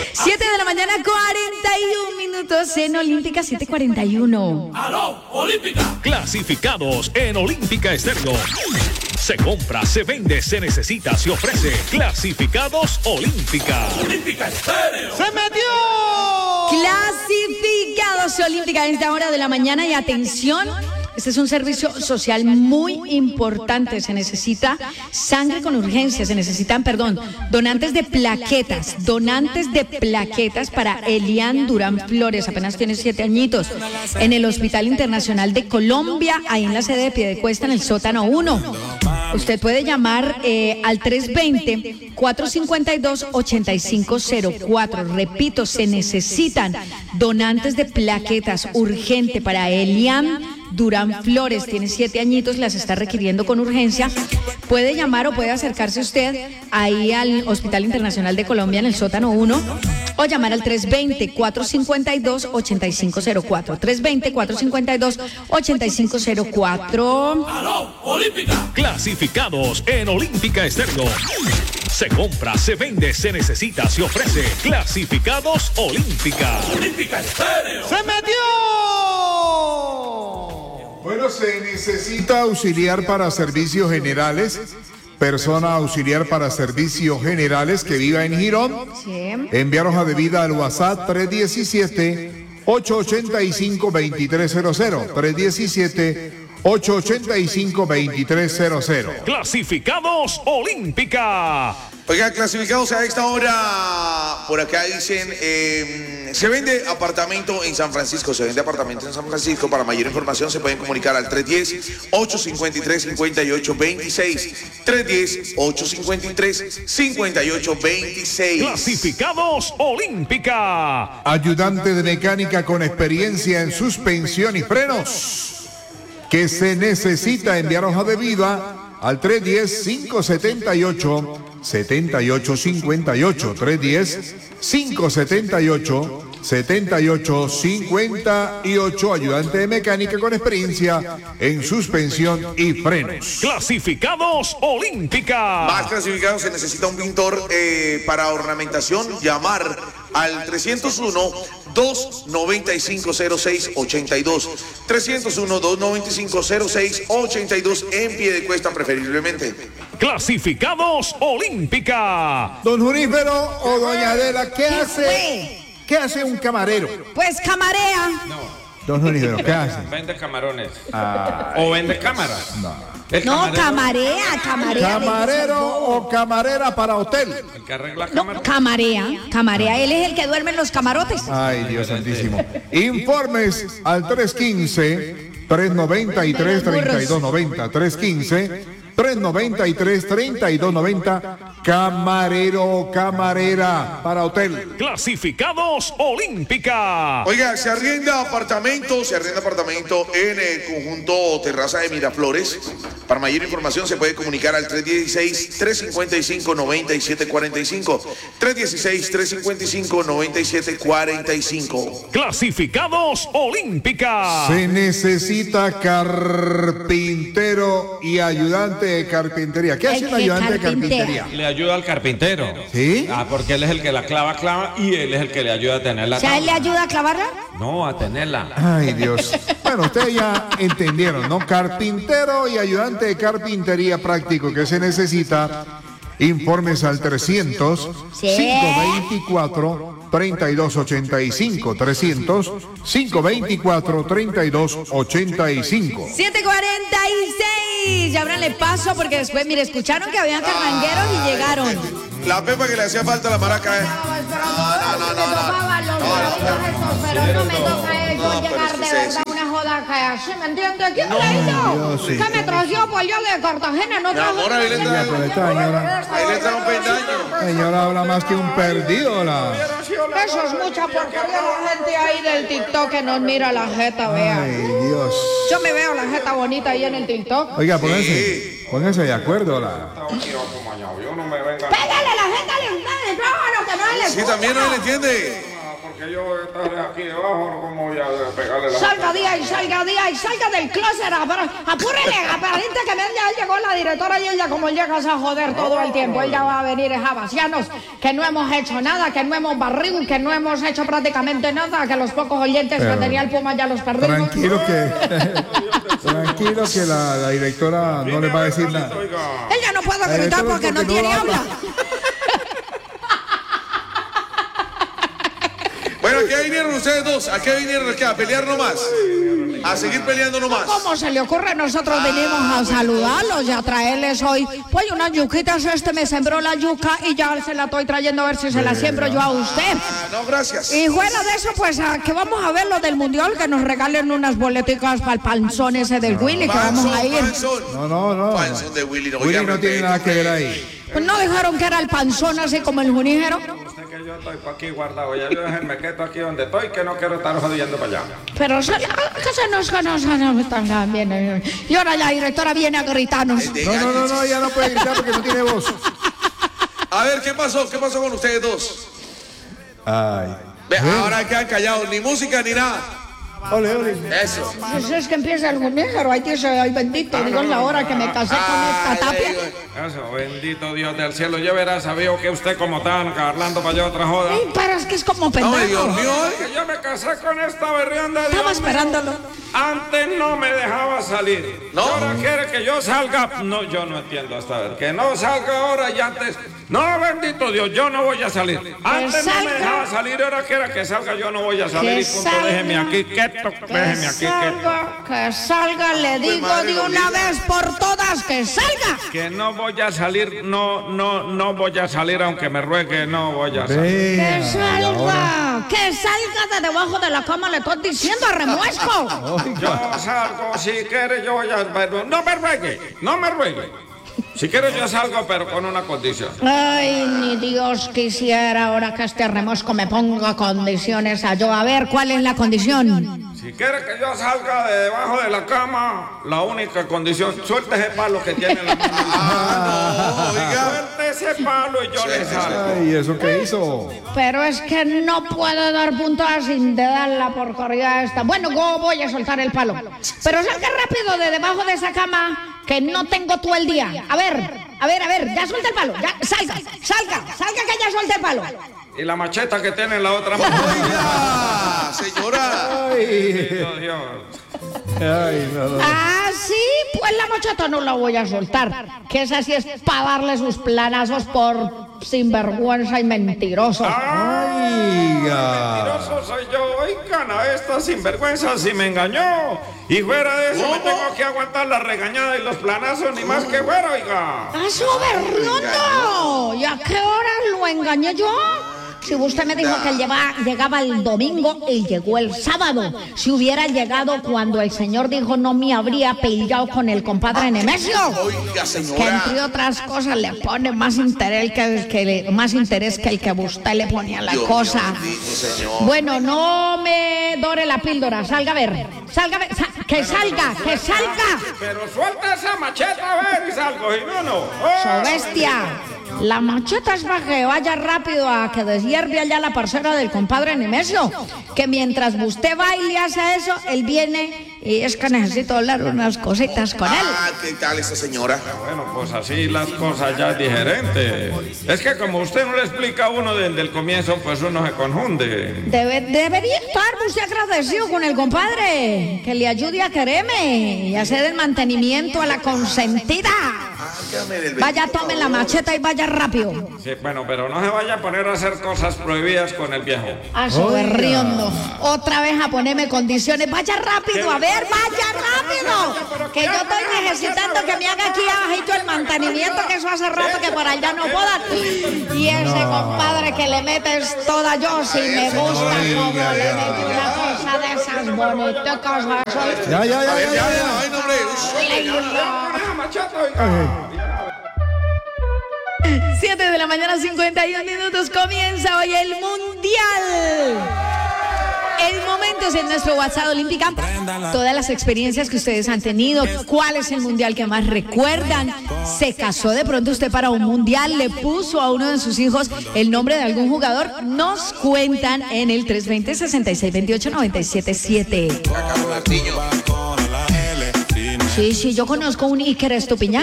7 de la mañana, 41 minutos en Olímpica 7:41. ¡Aló, Olímpica! Clasificados en Olímpica Estéreo. Se compra, se vende, se necesita, se ofrece. Clasificados Olímpica. ¡Olímpica Estéreo! ¡Se metió! Clasificados Olímpica a esta hora de la mañana y atención. Este es un servicio social muy importante. Se necesita sangre con urgencia, se necesitan, donantes de plaquetas para Elian Durán Flores, apenas tiene 7 añitos, en el Hospital Internacional de Colombia, ahí en la sede de Piedecuesta, en el sótano 1. Usted puede llamar al 320-452-8504. Repito, se necesitan donantes de plaquetas urgente para Elian Durán Flores, tiene 7 añitos, las está requiriendo con urgencia. Puede llamar o puede acercarse usted ahí al Hospital Internacional de Colombia en el sótano 1 o llamar al 320-452-8504. 320-452-8504. ¡Aló, Olímpica! Clasificados en Olímpica Estéreo. Se compra, se vende, se necesita, se ofrece. Clasificados Olímpica. ¡Olímpica Estéreo! ¡Se metió! Bueno, se necesita auxiliar para servicios generales, persona auxiliar para servicios generales que viva en Girón. Sí. Enviar hoja de vida al WhatsApp 317-885-2300. 317-885-2300. Clasificados Olímpica. Oiga, clasificados a esta hora, por acá dicen, se vende apartamento en San Francisco, Para mayor información se pueden comunicar al 310-853-5826, 310-853-5826. Clasificados Olímpica. Ayudante de mecánica con experiencia en suspensión y frenos, que se necesita enviar hoja de vida al 310-578-7858, 310-578-7858, ayudante de mecánica con experiencia en suspensión y frenos. Clasificados Olímpica. Más clasificados, se necesita un pintor para ornamentación, llamar al 301-295-0682, 301-295-0682 en Piedecuesta preferiblemente. Clasificados Olímpica. Don Junífero o doña Adela, ¿qué hace un camarero? Pues camarea. Don Junífero, ¿qué hace? Vende camarones. O vende cámaras. No, camarea. ¿Camarero o camarera para hotel? El que arregla No, cámaras. camarea. Él es el que duerme en los camarotes. Ay, Dios santísimo. Informes al 315-393-3290. 315-393-3290. Camarero o camarera para hotel. Clasificados Olímpica. Oiga, se arrienda apartamento en el conjunto Terraza de Miraflores. Para mayor información se puede comunicar al 316-355-9745. 316-355-9745. Clasificados Olímpica. Se necesita carpintero y ayudante de carpintería. ¿Qué hace un ayudante de carpintería? Le ayuda al carpintero. ¿Sí? Porque él es el que la clava y él es el que le ayuda a tenerla. O sea, ¿él le ayuda a clavarla? No, a tenerla. Ay, Dios. Bueno, ustedes ya entendieron, ¿no? Carpintero y ayudante de carpintería práctico que se necesita. Informes al 300-524-3285. 300-524-3285. 7:46. Ya ábranle paso porque después, mire, escucharon que habían carrangueros y llegaron. La pepa que le hacía falta a la maraca. Pero no me toca yo llegar de verdad a una joda que así, ¿me entiendes? ¿Quién me la hizo? ¿Qué me trajo por yo de Cartagena? No trajo. amor, ahí le trae un pedaño. Señora habla más que un perdido. Eso es mucha porquería, la gente ahí del TikTok que nos mira la jeta, vea. Ay, Dios. Yo me veo la jeta bonita ahí en el TikTok. Oiga, pónganse de acuerdo. Pégale la jeta de ustedes, no, que no le Sí, también no le entiende. porque yo voy a estar aquí debajo, ¿cómo voy a pegarle la... Salga día y salga del closet. Apúrele, aparente que ya llegó la directora y ella como llegas a joder todo el tiempo. Ella va a venir a vaciarnos, que no hemos hecho nada, que no hemos barrido, que no hemos hecho prácticamente nada, que los pocos oyentes que tenía el Puma ya los perdimos. Tranquilo que la directora no les va a decir nada. Ella no puede gritar porque no tiene habla. Bueno, ¿a qué vinieron ustedes dos? ¿A qué vinieron? ¿A pelear nomás? ¿A seguir peleando nomás? ¿Cómo se le ocurre? Nosotros venimos a saludarlos y a traerles hoy pues unas yuquitas. Me sembró la yuca y ya se la estoy trayendo a ver si se la siembro yo a usted. No, gracias. Y fuera de eso, pues que vamos a ver lo del mundial, que nos regalen unas boleticas para el panzón ese del Willy, que vamos a ir. No. Panzón de Willy, no. Willy no tiene nada que ver ahí. Pues no dijeron que era el panzón así como el juníjero. Que yo estoy aquí guardado, ya yo me quedo aquí donde estoy, que no quiero estar jodiendo para allá. Pero que se nos están bien. Y ahora la directora viene a gritarnos. No, ya no puede gritar porque no tiene voz. A ver, ¿qué pasó? ¿Qué pasó con ustedes dos? Ay. Ahora quedan callados, ni música ni nada. Ole. Eso. Pues es que empieza el juníjero, ay bendito, Dios, la hora que me casé con esta tapia. Eso, bendito Dios del cielo. Yo hubiera sabido que usted como tan Carlando para allá otra joda. Ay, pero es que es como pendejo. Ay, Dios mío. Que yo me casé con esta berrionda. Estaba esperándolo. Antes no me dejaba salir. ¿No? Ahora quiere que yo salga. No, yo no entiendo hasta ver. Que no salga ahora y antes. No, bendito Dios, yo no voy a salir. Antes no me dejaba salir, ahora quiere que salga, yo no voy a salir. Y punto, déjeme aquí quieto, déjeme aquí quieto. Que salga, le digo de una vez por todas, que salga. Que no voy a salir, no voy a salir, aunque me ruegue, no voy a salir. Que salga de debajo de la cama, le estoy diciendo a remuesco. Yo salgo, si quiere yo voy a... Pero no me ruegue. Si quiero yo salgo, pero con una condición. Ay, ni Dios quisiera ahora que este remosco me ponga condiciones a yo. A ver, ¿cuál es la condición? Si quiere que yo salga de debajo de la cama, la única condición, suelte ese palo que tiene en la mano. No, oiga. Suelte ese palo y yo le salgo. Ay, ¿eso qué hizo? Pero es que no puedo dar puntada sin de dar la porquería esta. Bueno, yo voy a soltar el palo. Pero salga rápido de debajo de esa cama, que no tengo todo el día. A ver, ya suelta el palo. Ya, salga que ya suelta el palo. Y la macheta que tiene en la otra mano. Oiga, señora. Dios. Ay, no. Ah, sí, pues la macheta no la voy a soltar. Que esa sí es para darle sus planazos por sinvergüenza y mentiroso. Mentiroso soy yo. Oigan, a esta sinvergüenza si me engañó. Y fuera de eso me tengo que aguantar la regañada y los planazos, ni más que fuera, oiga. ¡Ah, soberriondo! ¿Y a qué hora lo engañé yo? Si usted me dijo que él llegaba el domingo y llegó el sábado. Si hubiera llegado cuando el señor dijo no me habría peleado con el compadre Nemesio. Oiga, señora. Que entre otras cosas le pone más interés que el que usted le ponía la cosa. Bueno, no me dore la píldora. Salga a ver. Que salga. Pero suelta esa macheta a ver y salgo. Y no. So bestia. La macheta es para que vaya rápido a que deshierve allá la parcera del compadre Nemesio. Que mientras usted va y le hace eso, él viene y es que necesito hablar unas cositas con él. Ah, ¿qué tal esa señora? Bueno, pues así las cosas ya es diferente. Es que como usted no le explica a uno desde el comienzo, pues uno se confunde. Debería estar usted agradecido con el compadre, que le ayude a quererme y hacer el mantenimiento a la consentida. Vaya, tome la macheta y vaya rápido. Sí, bueno, pero no se vaya a poner a hacer cosas prohibidas con el viejo. A soberriondo. Otra vez a ponerme condiciones. Vaya rápido, a ver, vaya rápido. Que yo estoy necesitando que me haga aquí abajito el mantenimiento, que eso hace rato que por allá no puedo. Y ese compadre que le metes toda yo, si me gusta como le metí una cosa de esas bonitas. Ya. Ay, no, hombre. 7 de la mañana, 51 minutos. Comienza hoy el Mundial. En momentos en nuestro WhatsApp Olímpica, todas las experiencias que ustedes han tenido, cuál es el mundial que más recuerdan, se casó de pronto usted para un mundial, le puso a uno de sus hijos el nombre de algún jugador, nos cuentan en el 320-6628-977. Carlos Martiño. Sí, yo conozco un Iker Estupiñán.